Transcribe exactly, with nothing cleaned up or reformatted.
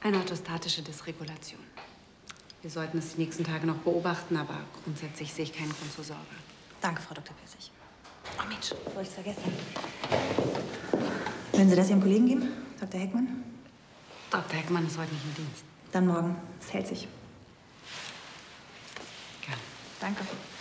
Eine orthostatische Dysregulation. Wir sollten es die nächsten Tage noch beobachten, aber grundsätzlich sehe ich keinen Grund zur Sorge. Danke, Frau Doktor Pissig. Oh Mensch, bevor ich es vergessen. Werden Sie das Ihrem Kollegen geben, Doktor Heckmann? Doktor Heckmann ist heute nicht im Dienst. Dann morgen. Es hält sich. Gerne. Danke.